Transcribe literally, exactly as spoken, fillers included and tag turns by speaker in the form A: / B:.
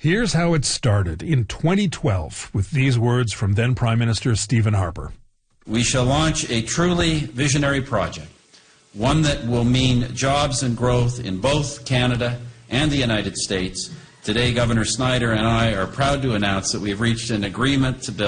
A: Here's how it started in twenty twelve with these words from then Prime Minister Stephen Harper.
B: We shall launch a truly visionary project, one that will mean jobs and growth in both Canada and the United States. Today, Governor Snyder and I are proud to announce that we have reached an agreement to build